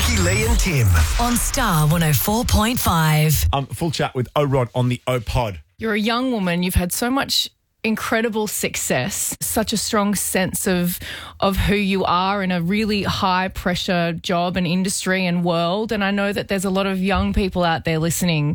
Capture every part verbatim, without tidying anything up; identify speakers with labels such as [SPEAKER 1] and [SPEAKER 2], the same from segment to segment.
[SPEAKER 1] Jackie, Lee and Tim.
[SPEAKER 2] On Star one oh four point five.
[SPEAKER 3] Um, full chat with O-Rod on the O-Pod.
[SPEAKER 4] You're a young woman. You've had so much incredible success, such a strong sense of of who you are in a really high pressure job and industry and world. And I know that there's a lot of young people out there listening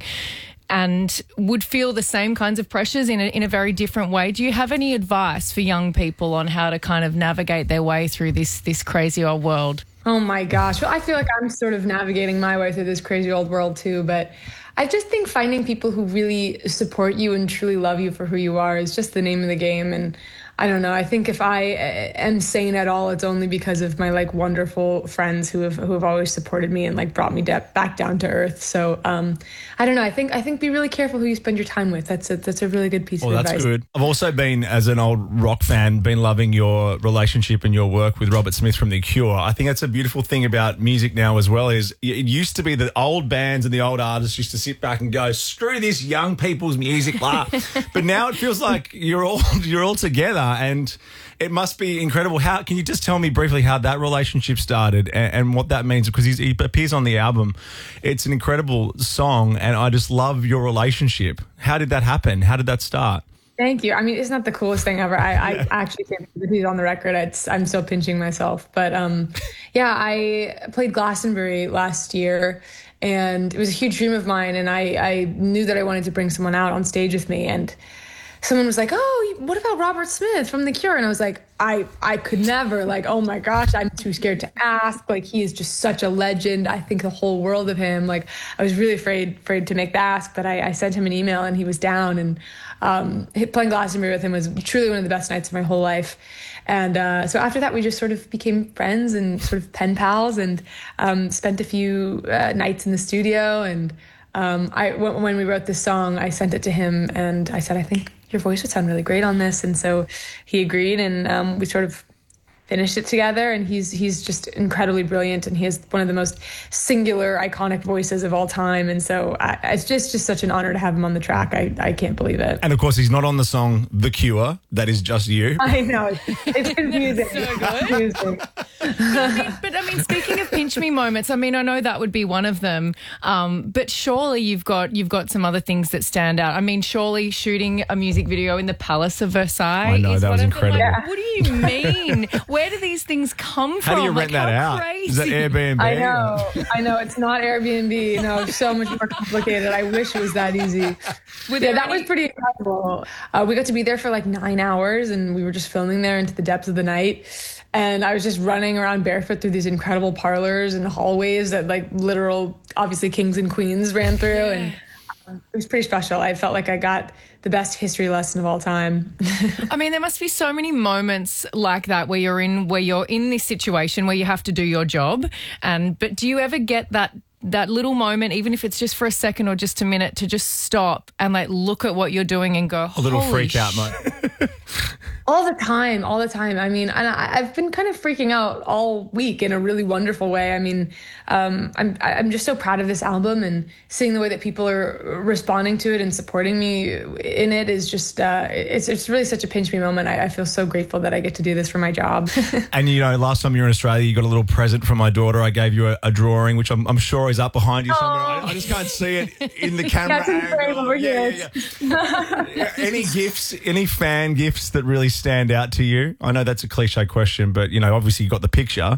[SPEAKER 4] and would feel the same kinds of pressures in a, in a very different way. Do you have any advice for young people on how to kind of navigate their way through this this crazy old world?
[SPEAKER 5] Oh my gosh. Well, I feel like I'm sort of navigating my way through this crazy old world too, but I just think finding people who really support you and truly love you for who you are is just the name of the game. And I don't know, I think if I am sane at all, it's only because of my like wonderful friends who have who have always supported me and like brought me de- back down to earth. So um, I don't know. I think I think be really careful who you spend your time with. That's a, that's a really good piece
[SPEAKER 3] Well,
[SPEAKER 5] of
[SPEAKER 3] that's
[SPEAKER 5] advice.
[SPEAKER 3] good. I've also been, as an old rock fan, been loving your relationship and your work with Robert Smith from The Cure. I think that's a beautiful thing about music now as well, is it used to be the old bands and the old artists used to sit back and go, screw this young people's music, blah. But now it feels like you're all you're all together, and it must be incredible. How can you just tell me briefly how that relationship started and, and what that means? Because he's, he appears on the album. It's an incredible song, and I just love your relationship. How did that happen? How did that start?
[SPEAKER 5] Thank you. I mean, it's not the coolest thing ever. I, I yeah. actually can't believe he's on the record. It's, I'm still pinching myself. But um, yeah, I played Glastonbury last year, and it was a huge dream of mine. And I, I knew that I wanted to bring someone out on stage with me. And someone was like, oh, what about Robert Smith from The Cure? And I was like, I, I could never, like, oh my gosh, I'm too scared to ask. Like, he is just such a legend. I think the whole world of him. Like, I was really afraid, afraid to make the ask, but I, I sent him an email and he was down. And um, playing Glastonbury with him was truly one of the best nights of my whole life. And uh, so after that, we just sort of became friends and sort of pen pals, and um, spent a few uh, nights in the studio. And um, I, w- when we wrote this song, I sent it to him and I said, I think your voice would sound really great on this. And so he agreed, and um, we sort of finished it together. And he's he's just incredibly brilliant, and he has one of the most singular, iconic voices of all time. And so I, it's just just such an honor to have him on the track. I, I can't believe it.
[SPEAKER 3] And of course, he's not on the song The Cure. That is just you.
[SPEAKER 5] I know. It's, it's confusing.
[SPEAKER 4] So good.
[SPEAKER 5] It's confusing.
[SPEAKER 4] But, I mean, but I mean, speaking of pinch me moments, I mean, I know that would be one of them. Um, but surely you've got you've got some other things that stand out. I mean, surely shooting a music video in the Palace of Versailles.
[SPEAKER 3] I know,
[SPEAKER 4] is
[SPEAKER 3] that was
[SPEAKER 4] one of the,
[SPEAKER 3] incredible.
[SPEAKER 4] like, what do you mean? Where do these things come from?
[SPEAKER 3] How do you rent
[SPEAKER 4] like,
[SPEAKER 3] that
[SPEAKER 4] how
[SPEAKER 3] out?
[SPEAKER 4] Crazy.
[SPEAKER 3] Is that Airbnb?
[SPEAKER 5] I know. I know. It's not Airbnb. No, it's so much more complicated. I wish it was that easy.
[SPEAKER 4] Were
[SPEAKER 5] Yeah,
[SPEAKER 4] there
[SPEAKER 5] that
[SPEAKER 4] any-
[SPEAKER 5] was pretty incredible. Uh, we got to be there for like nine hours, and we were just filming there into the depths of the night. And I was just running around barefoot through these incredible parlors and hallways that like literal, obviously, kings and queens ran through.
[SPEAKER 4] Yeah.
[SPEAKER 5] And um, it was pretty special. I felt like I got the best history lesson of all time.
[SPEAKER 4] I mean, there must be so many moments like that where you're in where you're in this situation where you have to do your job. And but do you ever get that that little moment, even if it's just for a second or just a minute, to just stop and like look at what you're doing and go,
[SPEAKER 3] A little
[SPEAKER 4] holy
[SPEAKER 3] freak out,
[SPEAKER 4] sh-.
[SPEAKER 3] mate.
[SPEAKER 5] All the time, all the time. I mean, and I, I've been kind of freaking out all week in a really wonderful way. I mean, um, I'm I'm just so proud of this album, and seeing the way that people are responding to it and supporting me in it is just, uh, it's it's really such a pinch me moment. I, I feel so grateful that I get to do this for my job.
[SPEAKER 3] And, you know, last time you were in Australia, you got a little present from my daughter. I gave you a, a drawing, which I'm, I'm sure is up behind you somewhere. I, I just can't see it in the camera.
[SPEAKER 5] That's in frame
[SPEAKER 3] angle.
[SPEAKER 5] over
[SPEAKER 3] Yeah,
[SPEAKER 5] here.
[SPEAKER 3] yeah, yeah. Any gifts, any fan gifts that really stand out to you? I know that's a cliche question, but, you know, obviously you got the picture.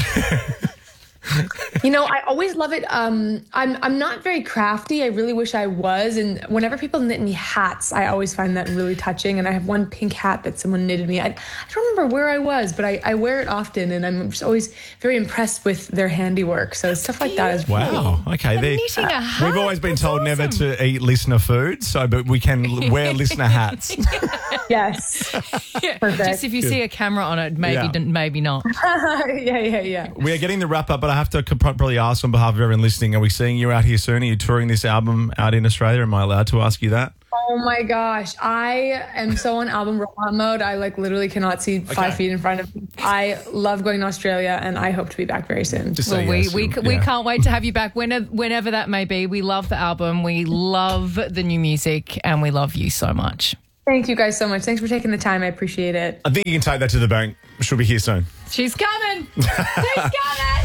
[SPEAKER 5] You know, I always love it. Um, I'm I'm not very crafty. I really wish I was. And whenever people knit me hats, I always find that really touching. And I have one pink hat that someone knitted me. I, I don't remember where I was, but I, I wear it often. And I'm just always very impressed with their handiwork. So stuff like that is
[SPEAKER 3] Wow. Okay. There,
[SPEAKER 4] knitting a hat?
[SPEAKER 3] we've always been
[SPEAKER 4] That's
[SPEAKER 3] told never
[SPEAKER 4] awesome.
[SPEAKER 3] to eat listener food, so but we can wear listener hats.
[SPEAKER 5] Yes.
[SPEAKER 4] Yeah.
[SPEAKER 5] Perfect.
[SPEAKER 4] Just if you see a camera on it, maybe
[SPEAKER 3] Yeah.
[SPEAKER 4] d- maybe not.
[SPEAKER 5] yeah, yeah, yeah.
[SPEAKER 3] We are getting the wrap up, but I have to probably ask on behalf of everyone listening, are we seeing you out here soon? Are you touring this album out in Australia? Am I allowed to ask you that?
[SPEAKER 5] Oh my gosh. I am so on album robot mode. I like literally cannot see five feet in front of me. I love going to Australia, and I hope to be back very soon.
[SPEAKER 3] Just
[SPEAKER 4] Well,
[SPEAKER 3] say
[SPEAKER 4] we
[SPEAKER 3] yes,
[SPEAKER 4] we,
[SPEAKER 3] yeah.
[SPEAKER 4] we can't wait to have you back whenever, whenever that may be. We love the album. We love the new music, and we love you so much.
[SPEAKER 5] Thank you guys so much. Thanks for taking the time. I appreciate it.
[SPEAKER 3] I think you can take that to the bank. She'll be here soon.
[SPEAKER 4] She's coming. She's coming.